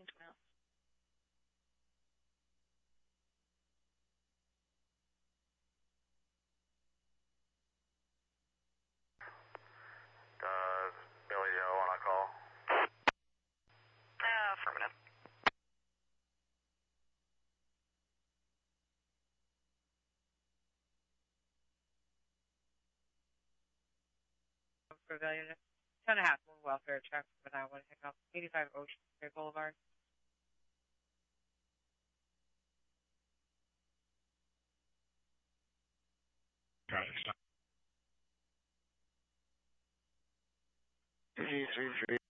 Does Billy Joe want to call? Affirmative. Pavilion, 10.5 Moon Welfare Truck, but I want to hang up 85 Ocean Spray Boulevard. Traffic stop. 333.